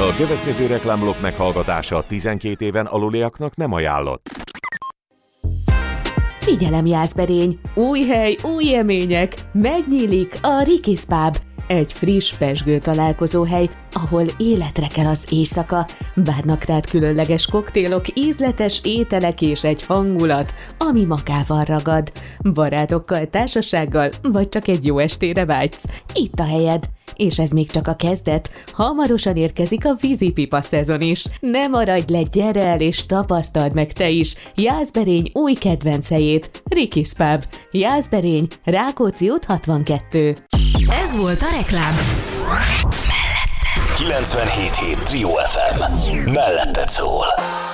A következő reklámblokk meghallgatása 12 éven aluliaknak nem ajánlott. Figyelem, Jászberény! Új hely, új élmények! Megnyílik a Rikis Pub! Egy friss, pezsgő találkozóhely, ahol életre kell az éjszaka, várnak rád különleges koktélok, ízletes ételek és egy hangulat, ami magával ragad. Barátokkal, társasággal, vagy csak egy jó estére vágysz. Itt a helyed. És ez még csak a kezdet. Hamarosan érkezik a vízipipa szezon is. Ne maradj le, gyere el és tapasztald meg te is Jászberény új kedvenc helyét, Rikis Pub. Jászberény, Rákóczi út 62. Ez volt a reklám. Melletted. 97.7 Trio FM. Melletted szól.